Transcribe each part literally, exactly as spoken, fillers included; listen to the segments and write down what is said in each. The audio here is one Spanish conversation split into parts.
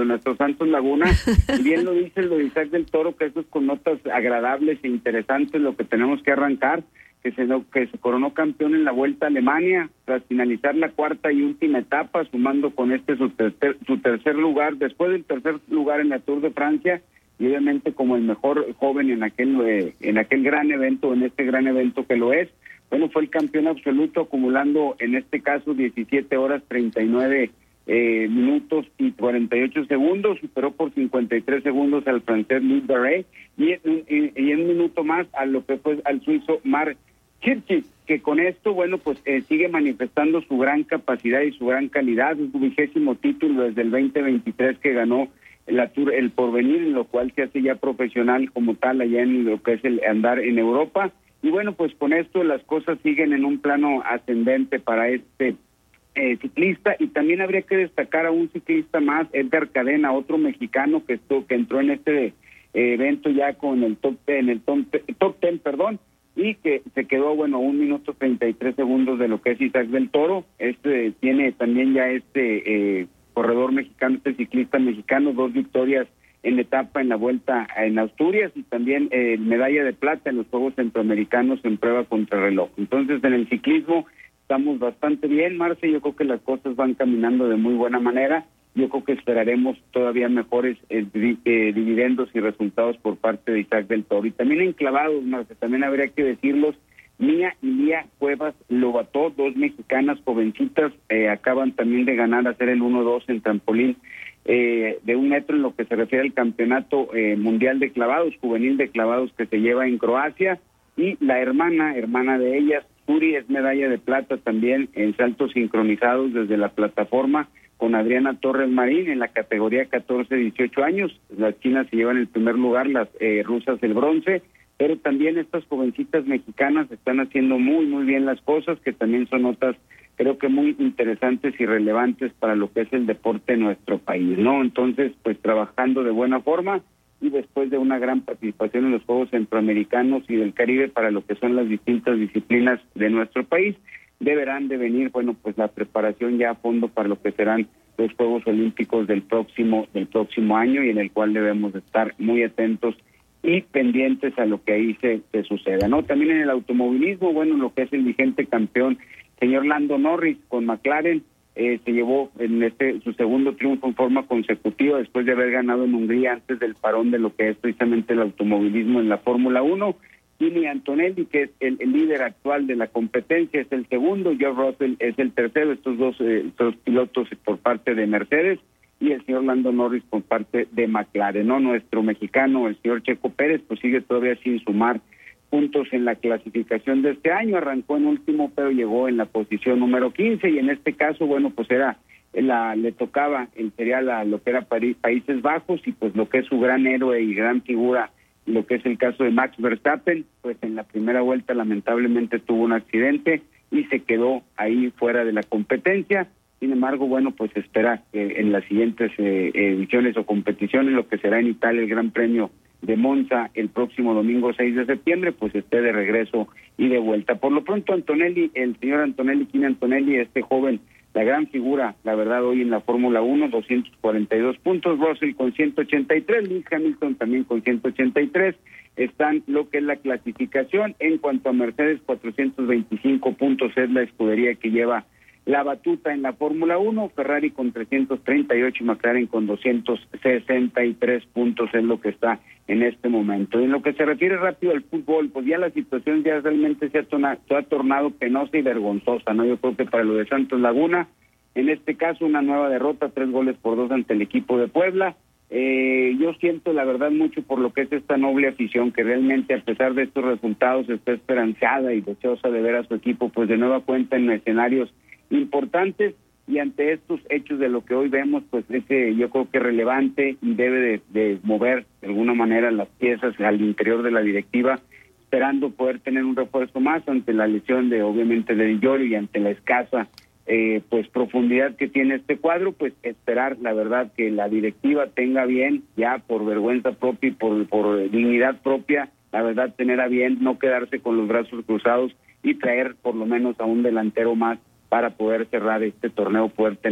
de nuestro Santos Laguna. Y bien lo dice lo de Isaac del Toro, que eso es con notas agradables e interesantes lo que tenemos que arrancar, que se, que se coronó campeón en la Vuelta a Alemania, tras finalizar la cuarta y última etapa, sumando con este su tercer, su tercer lugar, después del tercer lugar en la Tour de Francia, y obviamente como el mejor joven en aquel eh, en aquel gran evento, en este gran evento que lo es. Bueno, fue el campeón absoluto, acumulando en este caso diecisiete horas, treinta y nueve eh, minutos y cuarenta y ocho segundos, superó por cincuenta y tres segundos al francés Luis Barret, y en, y, y en un minuto más a lo que fue al suizo Marc Hirschi, que con esto, bueno, pues eh, sigue manifestando su gran capacidad y su gran calidad. Es su vigésimo título desde el veinte veintitrés que ganó la Tour El Porvenir, en lo cual se hace ya profesional como tal allá en lo que es el andar en Europa. Y bueno, pues con esto las cosas siguen en un plano ascendente para este eh, ciclista. Y también habría que destacar a un ciclista más, Edgar Cadena, otro mexicano que estuvo, que entró en este eh, evento ya con el top en el top, top ten, perdón, y que se quedó, bueno, un minuto treinta y tres segundos de lo que es Isaac del Toro. Este tiene también ya este eh, corredor mexicano, este ciclista mexicano, dos victorias en etapa en la Vuelta en Asturias, y también eh, medalla de plata en los Juegos Centroamericanos en prueba contrarreloj. Entonces, en el ciclismo estamos bastante bien, Marce. Yo creo que las cosas van caminando de muy buena manera. Yo creo que esperaremos todavía mejores eh, eh, dividendos y resultados por parte de Isaac del Toro. Y también en clavados, Marce, también habría que decirlos, Mía y Lía Cuevas Lobató, dos mexicanas jovencitas, eh, acaban también de ganar, hacer el uno dos en trampolín eh, de un metro en lo que se refiere al campeonato eh, mundial de clavados, juvenil de clavados que se lleva en Croacia. Y la hermana, hermana de ellas, Suri, es medalla de plata también en saltos sincronizados desde la plataforma con Adriana Torres Marín en la categoría catorce a dieciocho años. Las chinas se llevan el primer lugar, las eh, rusas el bronce, pero también estas jovencitas mexicanas están haciendo muy, muy bien las cosas, que también son notas, creo que muy interesantes y relevantes para lo que es el deporte en nuestro país, ¿no? Entonces, pues trabajando de buena forma, y después de una gran participación en los Juegos Centroamericanos y del Caribe para lo que son las distintas disciplinas de nuestro país, deberán de venir, bueno, pues la preparación ya a fondo para lo que serán los Juegos Olímpicos del próximo del próximo año, y en el cual debemos de estar muy atentos y pendientes a lo que ahí se, se suceda, ¿no? También en el automovilismo, bueno, lo que es el vigente campeón, señor Lando Norris, con McLaren, eh, se llevó en este su segundo triunfo en forma consecutiva después de haber ganado en Hungría antes del parón de lo que es precisamente el automovilismo en la Fórmula uno. Kimi Antonelli, que es el, el líder actual de la competencia, es el segundo. George Russell es el tercero. Estos dos, eh, estos pilotos por parte de Mercedes, y el señor Lando Norris por parte de McLaren, ¿no? Nuestro mexicano, el señor Checo Pérez, pues sigue todavía sin sumar puntos en la clasificación de este año. Arrancó en último, pero llegó en la posición número quince, y en este caso, bueno, pues era la le tocaba el sería la, lo que era París, Países Bajos, y pues lo que es su gran héroe y gran figura, lo que es el caso de Max Verstappen, pues en la primera vuelta lamentablemente tuvo un accidente y se quedó ahí fuera de la competencia. Sin embargo, bueno, pues espera que en las siguientes eh, ediciones o competiciones, lo que será en Italia el Gran Premio de Monza el próximo domingo seis de septiembre, pues esté de regreso y de vuelta. Por lo pronto, Antonelli, el señor Antonelli, Kimi Antonelli, este joven, la gran figura, la verdad, hoy en la Fórmula uno, doscientos cuarenta y dos puntos, Russell con ciento ochenta y tres, Lewis Hamilton también con ciento ochenta y tres, están lo que es la clasificación. En cuanto a Mercedes, cuatrocientos veinticinco puntos es la escudería que lleva la batuta en la Fórmula uno, Ferrari con trescientos treinta y ocho y McLaren con doscientos sesenta y tres puntos es lo que está en este momento. En lo que se refiere rápido al fútbol, pues ya la situación ya realmente se ha, torna, se ha tornado penosa y vergonzosa, ¿no? Yo creo que para lo de Santos Laguna, en este caso una nueva derrota, tres goles por dos ante el equipo de Puebla. Eh, yo siento la verdad mucho por lo que es esta noble afición, que realmente a pesar de estos resultados está esperanzada y deseosa de ver a su equipo pues de nueva cuenta en escenarios importantes, y ante estos hechos de lo que hoy vemos, pues ese yo creo que es relevante y debe de, de mover de alguna manera las piezas al interior de la directiva, esperando poder tener un refuerzo más ante la lesión de obviamente de Di Giorgio y ante la escasa eh, pues profundidad que tiene este cuadro. Pues esperar la verdad que la directiva tenga bien, ya por vergüenza propia y por, por dignidad propia, la verdad tener a bien no quedarse con los brazos cruzados y traer por lo menos a un delantero más para poder cerrar este torneo, poder tener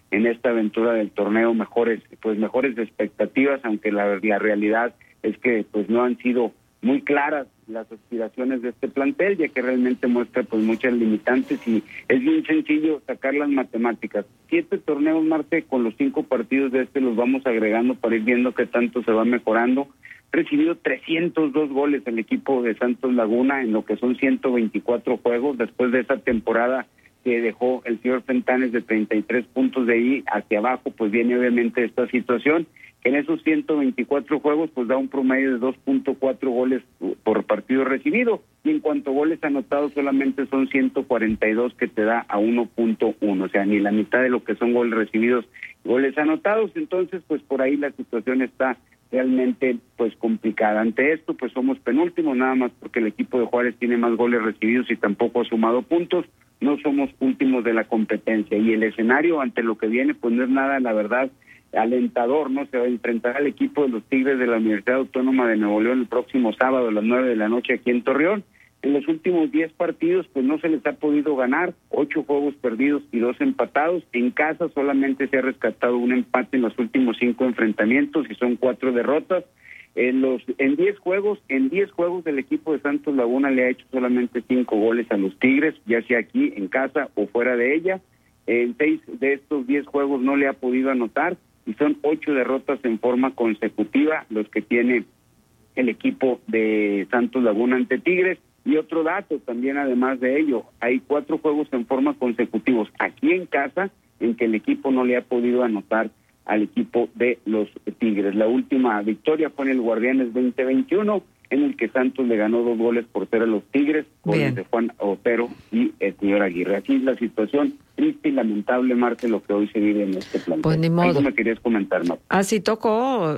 en esta aventura del torneo mejores, pues mejores expectativas, aunque la, la realidad es que pues no han sido muy claras las aspiraciones de este plantel, ya que realmente muestra pues muchas limitantes y es bien sencillo sacar las matemáticas. Siete torneos, Marte, con los cinco partidos de este los vamos agregando para ir viendo qué tanto se va mejorando. Recibido trescientos dos goles el equipo de Santos Laguna en lo que son ciento veinticuatro juegos, después de esa temporada que dejó el señor Fentanes de treinta y tres puntos de ahí hacia abajo, pues viene obviamente esta situación. En esos ciento veinticuatro juegos, pues da un promedio de dos punto cuatro goles por partido recibido, y en cuanto a goles anotados solamente son ciento cuarenta y dos, que te da a uno punto uno, o sea, ni la mitad de lo que son goles recibidos, goles anotados. Entonces, pues por ahí la situación está realmente pues complicada. Ante esto, pues somos penúltimos, nada más porque el equipo de Juárez tiene más goles recibidos y tampoco ha sumado puntos. No somos últimos de la competencia, y el escenario ante lo que viene, pues no es nada, la verdad, alentador, ¿no? Se va a enfrentar al equipo de los Tigres de la Universidad Autónoma de Nuevo León el próximo sábado a las nueve de la noche aquí en Torreón. En los últimos diez partidos, pues no se les ha podido ganar, ocho juegos perdidos y dos empatados. En casa solamente se ha rescatado un empate en los últimos cinco enfrentamientos y son cuatro derrotas. En los en diez juegos, en diez juegos el equipo de Santos Laguna le ha hecho solamente cinco goles a los Tigres, ya sea aquí en casa o fuera de ella. En seis de estos diez juegos no le ha podido anotar, y son ocho derrotas en forma consecutiva los que tiene el equipo de Santos Laguna ante Tigres. Y otro dato también, además de ello, hay cuatro juegos en forma consecutivos aquí en casa en que el equipo no le ha podido anotar al equipo de los Tigres. La última victoria fue en el Guardianes veinte veintiuno, en el que Santos le ganó dos goles por cero a los Tigres, goles de Juan Otero y el señor Aguirre. Aquí la situación triste y lamentable, Marte, lo que hoy se vive en este plan. Pues ni modo. ¿Algo me querías comentar, Marte? Así tocó,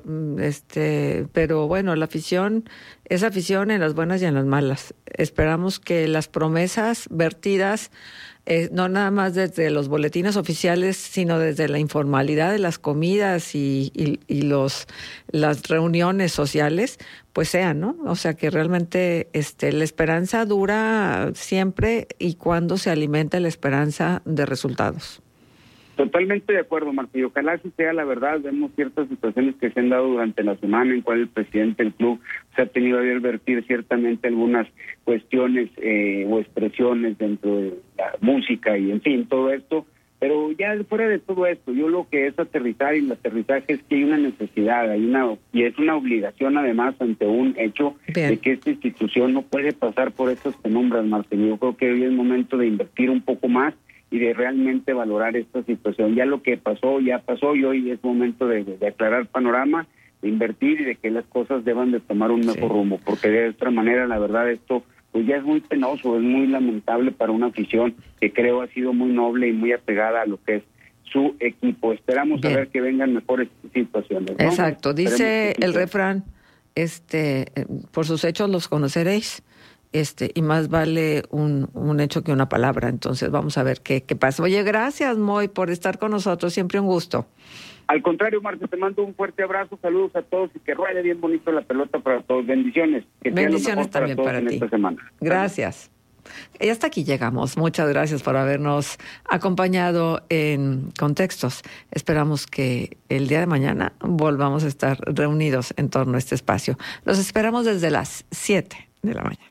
este, pero bueno, la afición es afición en las buenas y en las malas. Esperamos que las promesas vertidas, eh, no nada más desde los boletines oficiales, sino desde la informalidad de las comidas y, y, y los las reuniones sociales, pues sean, ¿no? O sea, que realmente este la esperanza dura siempre y cuando se alimenta la esperanza de resultados. Totalmente de acuerdo, Martín. Ojalá así sea la verdad. Vemos ciertas situaciones que se han dado durante la semana en cual el presidente del club se ha tenido a advertir ciertamente algunas cuestiones eh, o expresiones dentro de la música y en fin, todo esto. Pero ya fuera de todo esto, yo lo que es aterrizar, y el aterrizaje es que hay una necesidad, hay una y es una obligación además ante un hecho Bien. de que esta institución no puede pasar por estas penumbras, Martín. Yo creo que hoy es momento de invertir un poco más y de realmente valorar esta situación. Ya lo que pasó, ya pasó, y hoy es momento de, de aclarar panorama, de invertir y de que las cosas deban de tomar un mejor sí. rumbo, porque de otra manera, la verdad, esto pues ya es muy penoso, es muy lamentable para una afición que creo ha sido muy noble y muy apegada a lo que es su equipo. Esperamos Bien. a ver que vengan mejores situaciones, ¿no? Exacto, dice el refrán, este, por sus hechos los conoceréis. Este, y más vale un, un hecho que una palabra. Entonces vamos a ver qué, qué pasa. Oye, gracias, Moy, por estar con nosotros, siempre un gusto. Al contrario, Marta, te mando un fuerte abrazo, saludos a todos y que ruede bien bonito la pelota para todos. Bendiciones. Que Bendiciones también para, para ti. Esta semana. Gracias. Y hasta aquí llegamos. Muchas gracias por habernos acompañado en Contextos. Esperamos que el día de mañana volvamos a estar reunidos en torno a este espacio. Los esperamos desde las siete de la mañana.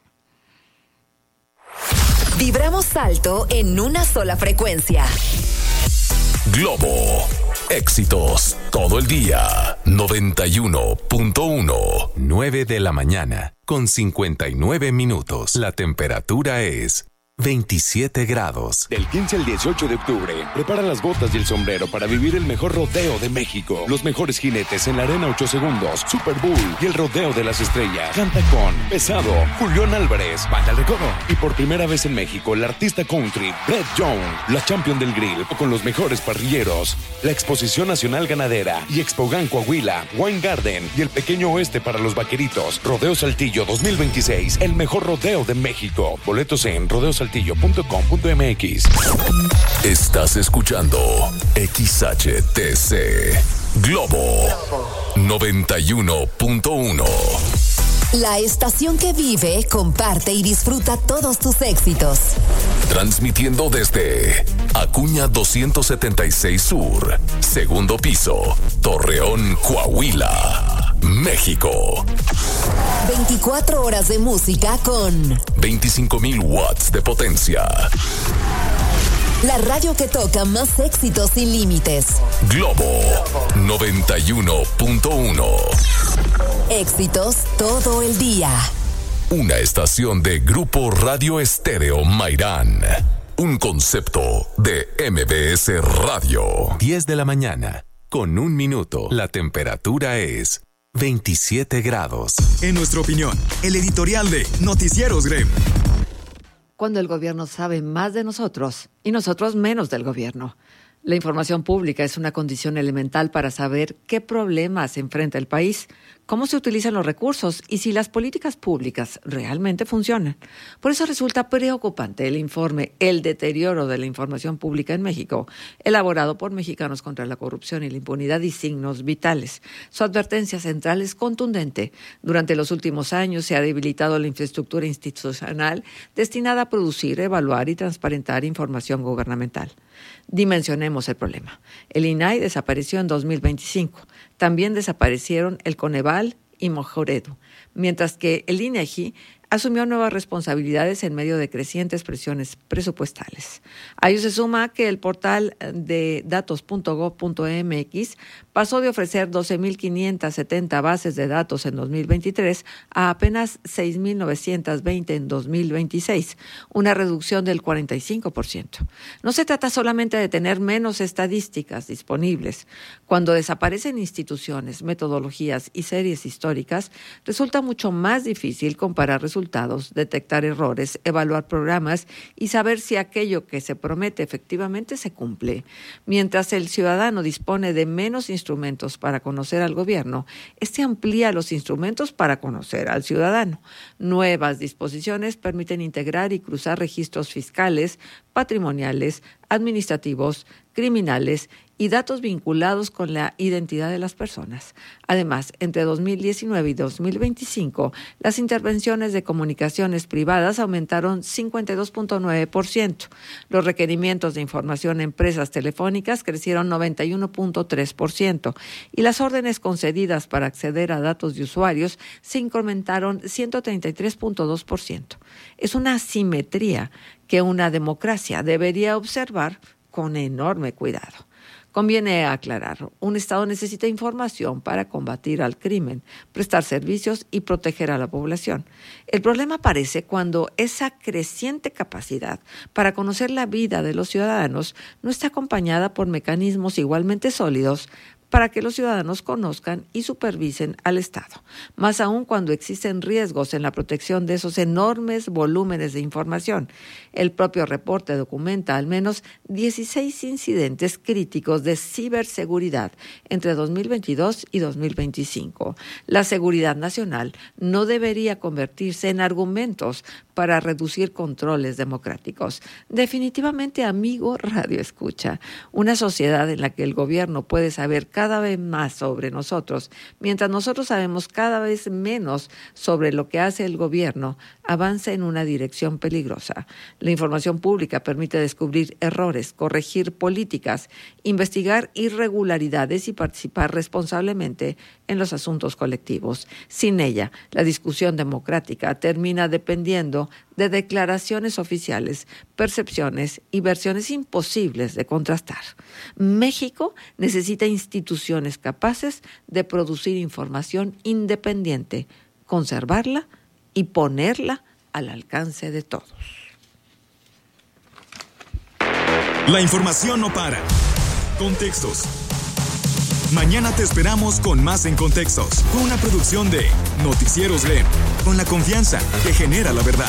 Vibramos alto en una sola frecuencia. Globo. Éxitos todo el día. noventa y uno punto uno. nueve de la mañana con cincuenta y nueve minutos. La temperatura es veintisiete grados. Del quince al dieciocho de octubre, prepara las botas y el sombrero para vivir el mejor rodeo de México. Los mejores jinetes en la arena ocho segundos, Super Bowl y el rodeo de las estrellas. Canta con Pesado, Julián Álvarez, Banda El Recodo. Y por primera vez en México, la artista country Brett Young, la champion del grill, con los mejores parrilleros. La Exposición Nacional Ganadera y Expogan Coahuila, Wine Garden y el Pequeño Oeste para los vaqueritos. Rodeo Saltillo dos mil veintiséis, el mejor rodeo de México. Boletos en rodeo saltillo punto com punto m x. Estás escuchando X H T C Globo noventa y uno punto uno. La estación que vive, comparte y disfruta todos tus éxitos. Transmitiendo desde Acuña doscientos setenta y seis Sur, segundo piso, Torreón, Coahuila, México. veinticuatro horas de música con veinticinco mil watts de potencia. La radio que toca más éxitos sin límites. Globo noventa y uno punto uno. Éxitos todo el día. Una estación de Grupo Radio Estéreo Mairán. Un concepto de M B S Radio. diez de la mañana, con un minuto. La temperatura es veintisiete grados. En nuestra opinión, el editorial de Noticieros Grem. Cuando el gobierno sabe más de nosotros y nosotros menos del gobierno. La información pública es una condición elemental para saber qué problemas enfrenta el país, cómo se utilizan los recursos y si las políticas públicas realmente funcionan. Por eso resulta preocupante el informe El deterioro de la información pública en México, elaborado por Mexicanos contra la Corrupción y la Impunidad y Signos Vitales. Su advertencia central es contundente. Durante los últimos años se ha debilitado la infraestructura institucional destinada a producir, evaluar y transparentar información gubernamental. Dimensionemos el problema. El I N A I desapareció en dos mil veinticinco. También desaparecieron el Coneval y Mojoredo, mientras que el I N E G I asumió nuevas responsabilidades en medio de crecientes presiones presupuestales. A ello se suma que el portal de datos punto gob punto eme equis pasó de ofrecer doce mil quinientas setenta bases de datos en dos mil veintitrés a apenas seis mil novecientos veinte en dos mil veintiséis, una reducción del cuarenta y cinco por ciento. No se trata solamente de tener menos estadísticas disponibles. Cuando desaparecen instituciones, metodologías y series históricas, resulta mucho más difícil comparar resultados resultados, detectar errores, evaluar programas y saber si aquello que se promete efectivamente se cumple. Mientras el ciudadano dispone de menos instrumentos para conocer al gobierno, este amplía los instrumentos para conocer al ciudadano. Nuevas disposiciones permiten integrar y cruzar registros fiscales, patrimoniales, administrativos, criminales y datos vinculados con la identidad de las personas. Además, entre dos mil diecinueve y dos mil veinticinco, las intervenciones de comunicaciones privadas aumentaron cincuenta y dos punto nueve por ciento. Los requerimientos de información a empresas telefónicas crecieron noventa y uno punto tres por ciento y las órdenes concedidas para acceder a datos de usuarios se incrementaron ciento treinta y tres punto dos por ciento. Es una asimetría que una democracia debería observar con enorme cuidado. Conviene aclarar, un Estado necesita información para combatir al crimen, prestar servicios y proteger a la población. El problema aparece cuando esa creciente capacidad para conocer la vida de los ciudadanos no está acompañada por mecanismos igualmente sólidos para que los ciudadanos conozcan y supervisen al Estado, más aún cuando existen riesgos en la protección de esos enormes volúmenes de información. El propio reporte documenta al menos dieciséis incidentes críticos de ciberseguridad entre dos mil veintidós y dos mil veinticinco. La seguridad nacional no debería convertirse en argumentos para reducir controles democráticos. Definitivamente, amigo Radio Escucha, una sociedad en la que el gobierno puede saber cada vez más sobre nosotros, mientras nosotros sabemos cada vez menos sobre lo que hace el gobierno, avanza en una dirección peligrosa. La información pública permite descubrir errores, corregir políticas, investigar irregularidades y participar responsablemente en los asuntos colectivos. Sin ella, la discusión democrática termina dependiendo de declaraciones oficiales, percepciones y versiones imposibles de contrastar. México necesita instituciones capaces de producir información independiente, conservarla y ponerla al alcance de todos. La información no para. Contextos. Mañana te esperamos con más en Contextos, con una producción de Noticieros Grem, con la confianza que genera la verdad.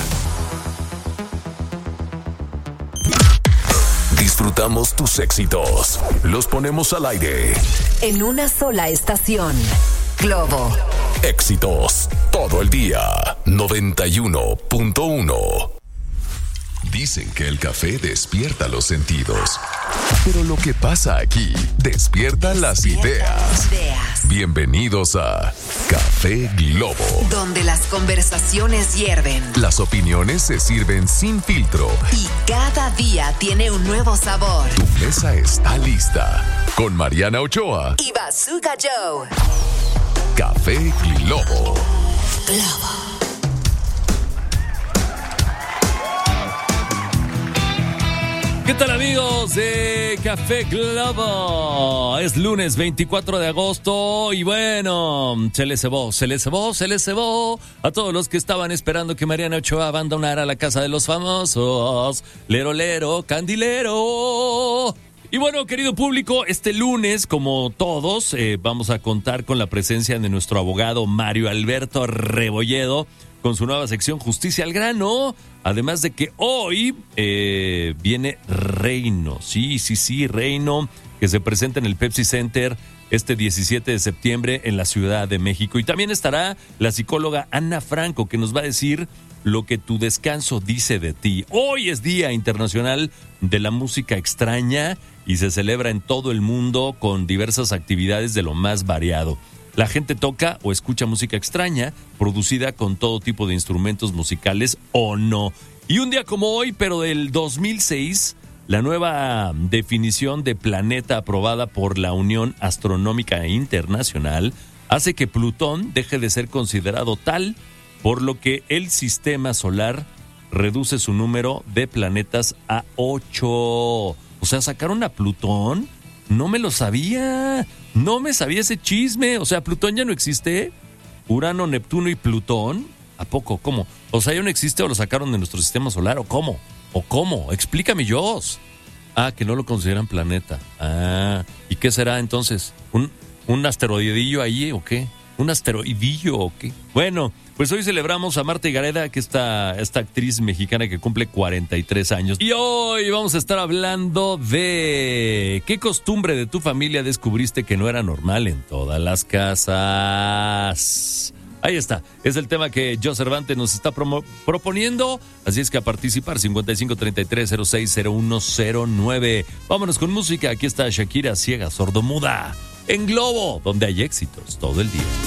Disfrutamos tus éxitos, los ponemos al aire. En una sola estación. Globo. Éxitos todo el día. noventa y uno punto uno. Dicen que el café despierta los sentidos, pero lo que pasa aquí despierta las ideas. Bienvenidos a Café Globo, donde las conversaciones hierven, las opiniones se sirven sin filtro y cada día tiene un nuevo sabor. Tu mesa está lista con Mariana Ochoa y Bazooka Joe. Café Globo. Globo. ¿Qué tal, amigos de Café Globo? Es lunes veinticuatro de agosto y bueno, se les cebó, se les cebó, se les cebó a todos los que estaban esperando que Mariana Ochoa abandonara la casa de los famosos. Lero, lero, candilero. Y bueno, querido público, este lunes, como todos, eh, vamos a contar con la presencia de nuestro abogado Mario Alberto Rebolledo, con su nueva sección Justicia al Grano. Además de que hoy eh, viene Reino, sí, sí, sí, Reino, que se presenta en el Pepsi Center este diecisiete de septiembre en la Ciudad de México. Y también estará la psicóloga Ana Franco, que nos va a decir lo que tu descanso dice de ti. Hoy es Día Internacional de la Música Extraña y se celebra en todo el mundo con diversas actividades de lo más variado. La gente toca o escucha música extraña, producida con todo tipo de instrumentos musicales o no. Y un día como hoy, pero del dos mil seis, la nueva definición de planeta aprobada por la Unión Astronómica Internacional hace que Plutón deje de ser considerado tal, por lo que el sistema solar reduce su número de planetas a ocho. O sea, ¿sacaron a Plutón? No me lo sabía, no me sabía ese chisme. O sea, ¿Plutón ya no existe? ¿Urano, Neptuno y Plutón? ¿A poco? ¿Cómo? O sea, ¿ya no existe o lo sacaron de nuestro sistema solar? ¿O cómo? ¿O cómo? Explícame, Jos. Ah, que no lo consideran planeta. Ah, ¿y qué será entonces? ¿Un, un asteroidillo ahí o qué? ¿Un asteroidillo o qué? Bueno, pues hoy celebramos a Marta Higareda, que esta, esta actriz mexicana que cumple cuarenta y tres años. Y hoy vamos a estar hablando de qué costumbre de tu familia descubriste que no era normal en todas las casas. Ahí está, es el tema que Joe Cervantes nos está promo- proponiendo, así es que a participar, cincuenta y cinco treinta y tres cero seis cero uno cero nueve. Vámonos con música, aquí está Shakira, ciega, sordomuda, en Globo, donde hay éxitos todo el día.